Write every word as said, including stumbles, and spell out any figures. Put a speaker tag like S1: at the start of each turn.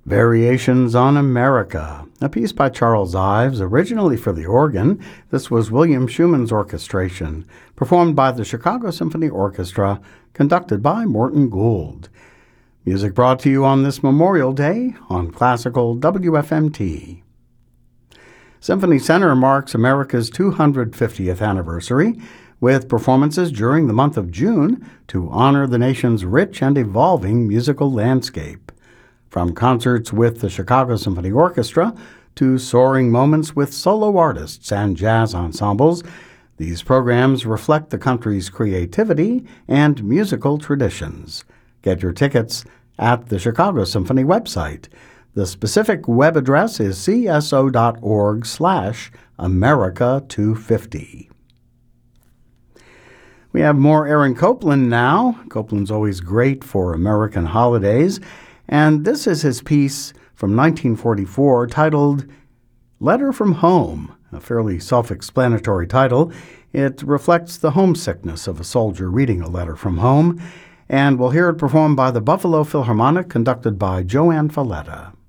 S1: Variations on America, a piece by Charles Ives, originally for the organ. This was William Schumann's orchestration, performed by the Chicago Symphony Orchestra, conducted by Morton Gould. Music brought to you on this Memorial Day on Classical W F M T. Symphony Center marks America's two hundred fiftieth anniversary with performances during the month of June to honor the nation's rich and evolving musical landscape. From concerts with the Chicago Symphony Orchestra to soaring moments with solo artists and jazz ensembles, these programs reflect the country's creativity and musical traditions. Get your tickets at the Chicago Symphony website. The specific web address is cso.org slash America 250. We have more Aaron Copland now. Copland's always great for American holidays. And this is his piece from nineteen forty-four titled Letter from Home, a fairly self-explanatory title. It reflects the homesickness of a soldier reading a letter from home, and we'll hear it performed by the Buffalo Philharmonic, conducted by Joanne Falletta.